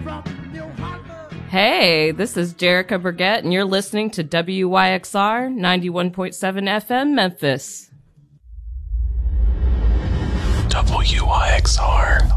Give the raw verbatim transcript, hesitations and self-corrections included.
Hey, this is Jerica Burgett, and you're listening to W Y X R ninety-one point seven F M Memphis. W Y X R